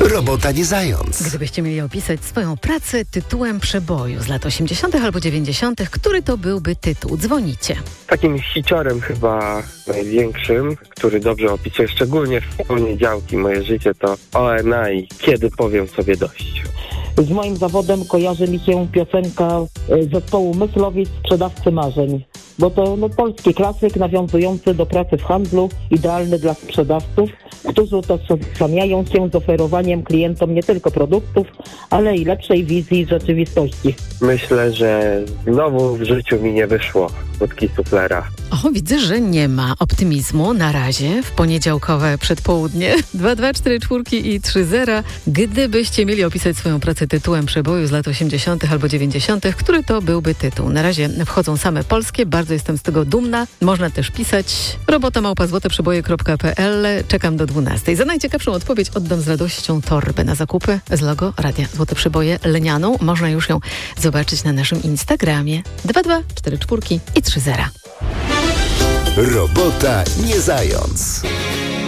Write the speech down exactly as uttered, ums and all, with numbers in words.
Robota nie zając. Gdybyście mieli opisać swoją pracę tytułem przeboju z lat osiemdziesiątych albo dziewięćdziesiątych, który to byłby tytuł? Dzwonicie. Takim hiciorem chyba największym, który dobrze opisuje szczególnie w poniedziałki moje życie, to O N I, kiedy powiem sobie dość. Z moim zawodem kojarzy mi się piosenka zespołu Myslowic, Sprzedawcy Marzeń. Bo to no, polski klasyk nawiązujący do pracy w handlu, idealny dla sprzedawców, którzy utożsamiają się z oferowaniem klientom nie tylko produktów, ale i lepszej wizji rzeczywistości. Myślę, że znowu w życiu mi nie wyszło wódki suflera. O, widzę, że nie ma optymizmu na razie w poniedziałkowe przedpołudnie. dwa dwa cztery cztery i trzy zero. Gdybyście mieli opisać swoją pracę tytułem przeboju z lat osiemdziesiątych albo dziewięćdziesiątych, który to byłby tytuł? Na razie wchodzą same polskie, bardzo jestem z tego dumna. Można też pisać robota małpa złoteprzeboje kropka p l. Czekam do dwunastej. Za najciekawszą odpowiedź oddam z radością torbę na zakupy z logo Radia Złote Przeboje lnianą. Można już ją zobaczyć na naszym Instagramie. dwa dwa cztery cztery i trzy zero. Robota nie zając.